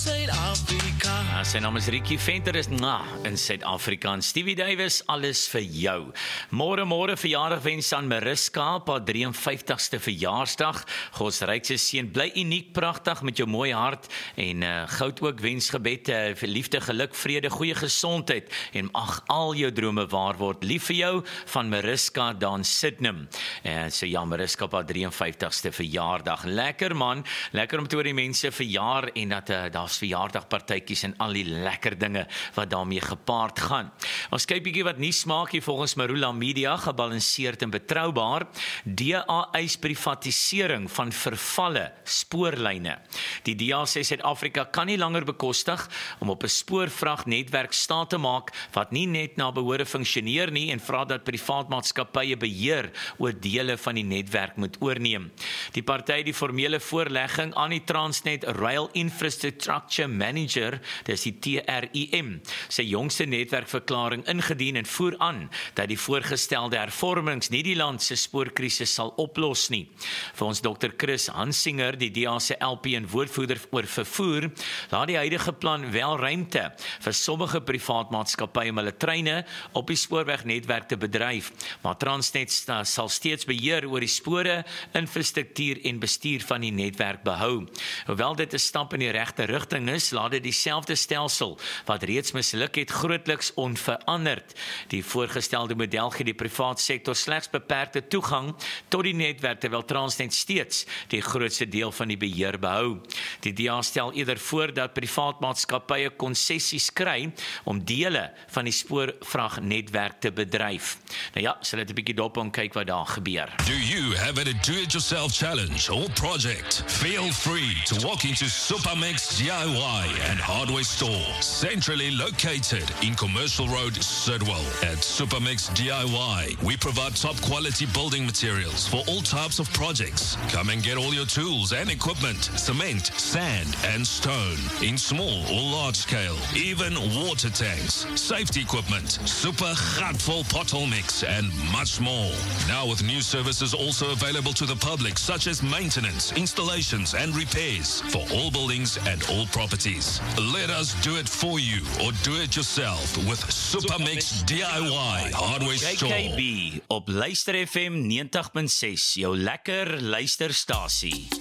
Sy naam is Ricky Venter, is in Suid-Afrika. Stevie Davis, alles vir jou. Môre verjaardag wens aan Mariska, op haar 53ste verjaarsdag. God se rykste seun, bly uniek, pragtig met jou mooi hart en goud ook wensgebed vir liefde, geluk, vrede, goeie gesondheid en mag al jou drome waar word. Lief vir jou van Mariska Dan Sydenham. So ja, Mariska op haar 53ste verjaardag. Lekker man, lekker om te hoor die mense verjaar en dat daar's verjaardagpartytjies en al die lekker dinge wat daarmee gepaard gaan. Ons kyk bietjie wat nuus maak hier volgens Marula Media, gebalanseerd en betroubaar. DA eis privatisering van vervalle spoorlyne. Die DA sê Suid-Afrika kan nie langer bekostig om op 'n spoorvragnetwerk staat te maak wat nie net na behoore funksioneer nie en vra dat privaat maatskappye beheer oor dele van die netwerk moet oorneem. Die party het die formele voorlegging aan die Transnet Rail Infrastructure Manager, dis die TRIM, sy jongste netwerkverklaring ingedien en voer aan dat die voorgestelde hervormings nie die land se spoorkrisis sal oplos nie. Vir ons Dr. Chris Hansinger, die DA se LP en woordvoerder oor vervoer, laat die huidige plan wel ruimte vir sommige privaat maatskappye om hulle treine op die spoorwegnetwerk te bedryf, maar Transnet sal steeds beheer oor die spore, infrastruktuur en bestuur van die netwerk behou. Hoewel dit 'n stap in die regte rigting is, laat dit dieselfde stelsel wat reeds misluk het grootliks onveranderd. Die voorgestelde model gee die privaat sektor slegs beperkte toegang tot die netwerk, terwyl Transnet steeds die grootste deel van die beheer behou. Die DA stel eerder voor dat privaat maatskappye konsessies kry om dele van die spoorvragnetwerk te bedryf. Nou ja, so net 'n bietjie dop en kyk wat daar gebeur. Do you have a do-it-yourself challenge or project? Feel free to walk into Supermix DIY and Hardware Store, centrally located in Commercial Road, Sidwell. At Supermix DIY, we provide top-quality building materials for all types of projects. Come and get all your tools and equipment, cement, sand and stone, in small or large scale, even water tanks, safety equipment, super gatvol pothole mix and much more. Now with new services also available to the public, such as maintenance, installations and repairs for all buildings and all properties. Let us do it for you or do it yourself with Supermix DIY Hardware Store. JKB op Luister FM 90.6, jou lekker luisterstasie.